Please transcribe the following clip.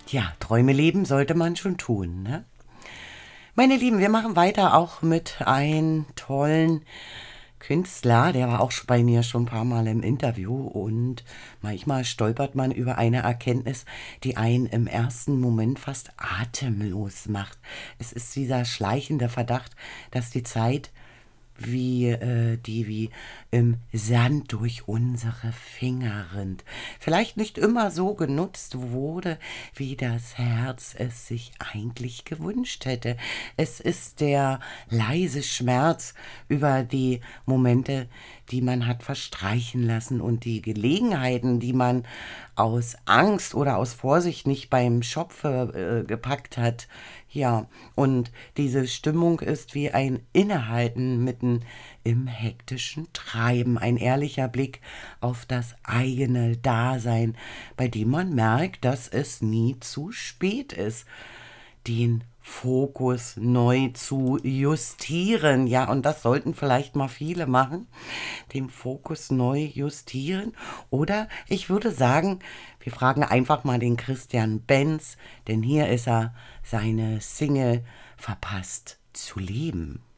Ja, Träume leben sollte man schon tun, ne? Meine Lieben, wir machen weiter auch mit einem tollen Künstler, der war auch bei mir schon ein paar Mal im Interview und manchmal stolpert man über eine Erkenntnis, die einen im ersten Moment fast atemlos macht. Es ist dieser schleichende Verdacht, dass die Zeit wie im Sand durch unsere Finger rinnt. Vielleicht nicht immer so genutzt wurde, wie das Herz es sich eigentlich gewünscht hätte. Es ist der leise Schmerz über die Momente, die man hat verstreichen lassen und die Gelegenheiten, die man aus Angst oder aus Vorsicht nicht beim Schopfe gepackt hat. Ja, und diese Stimmung ist wie ein Innehalten mitten im hektischen Treiben, ein ehrlicher Blick auf das eigene Dasein, bei dem man merkt, dass es nie zu spät ist, den Fokus neu zu justieren. Ja, und das sollten vielleicht mal viele machen, den Fokus neu justieren. Oder ich würde sagen, wir fragen einfach mal den Christian Benz, denn hier ist er, seine Single Verpasst zu leben.